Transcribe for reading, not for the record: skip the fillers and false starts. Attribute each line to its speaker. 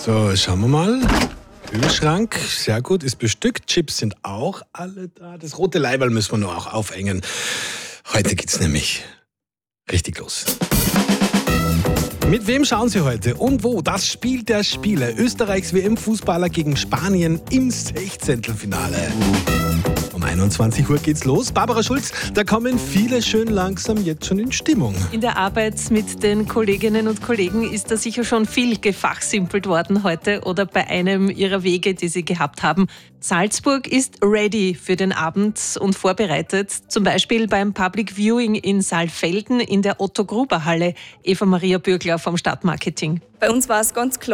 Speaker 1: So, schauen wir mal. Kühlschrank, sehr gut, ist bestückt. Chips sind auch alle da. Das rote Leiberl müssen wir nur auch aufhängen. Heute geht's nämlich richtig los. Mit wem schauen Sie heute und wo? Das Spiel der Spiele. Österreichs WM-Fußballer gegen Spanien im Sechzehntelfinale. Um 21 Uhr geht's los. Barbara Schulz, da kommen viele schön langsam jetzt schon in Stimmung.
Speaker 2: In der Arbeit mit den Kolleginnen und Kollegen ist da sicher schon viel gefachsimpelt worden heute oder bei einem ihrer Wege, die sie gehabt haben. Salzburg ist ready für den Abend und vorbereitet. Zum Beispiel beim Public Viewing in Saalfelden in der Otto-Gruber-Halle. Eva-Maria Bürgler vom Stadtmarketing.
Speaker 3: Bei uns war es ganz klar,